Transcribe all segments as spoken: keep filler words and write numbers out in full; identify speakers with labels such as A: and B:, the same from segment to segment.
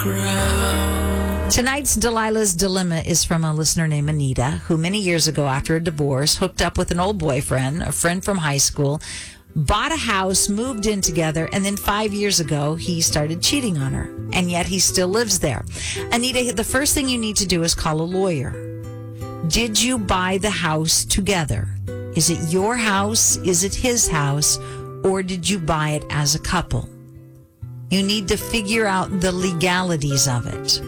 A: crowd.
B: Tonight's Delilah's Dilemma is from a listener named Anita, who many years ago, after a divorce, hooked up with an old boyfriend, a friend from high school, bought a house, moved in together, and then five years ago, he started cheating on her. And yet he still lives there. Anita, the first thing you need to do is call a lawyer. Did you buy the house together? Is it your house? Is it his house? Or did you buy it as a couple? You need to figure out the legalities of it.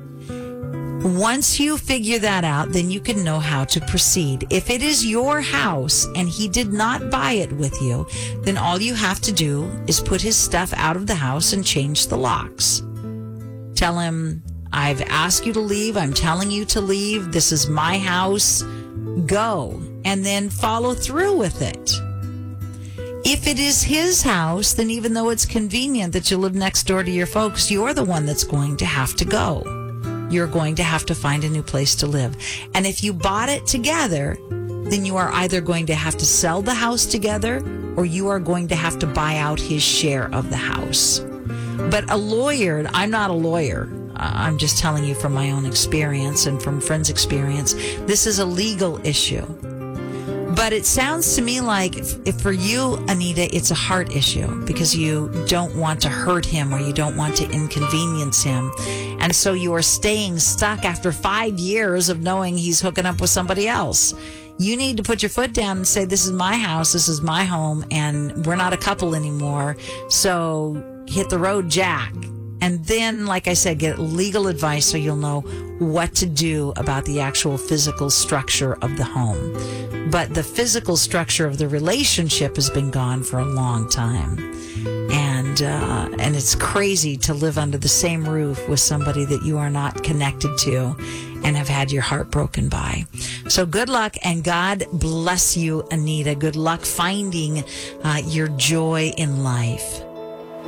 B: Once you figure that out, then you can know how to proceed. If it is your house and he did not buy it with you, then all you have to do is put his stuff out of the house and change the locks. Tell him, I've asked you to leave. I'm telling you to leave. This is my house. Go. And then follow through with it. If it is his house, then even though it's convenient that you live next door to your folks, you're the one that's going to have to go. You're going to have to find a new place to live. And if you bought it together, then you are either going to have to sell the house together or you are going to have to buy out his share of the house. But a lawyer, I'm not a lawyer. I'm just telling you from my own experience and from friends' experience, this is a legal issue. But it sounds to me like if, if for you, Anita, it's a heart issue because you don't want to hurt him or you don't want to inconvenience him. And so you are staying stuck after five years of knowing he's hooking up with somebody else. You need to put your foot down and say, this is my house, this is my home, and we're not a couple anymore. So hit the road, Jack. And then, like I said, get legal advice so you'll know what to do about the actual physical structure of the home. But the physical structure of the relationship has been gone for a long time. And uh, and it's crazy to live under the same roof with somebody that you are not connected to and have had your heart broken by. So good luck, and God bless you, Anita. Good luck finding uh, your joy in life.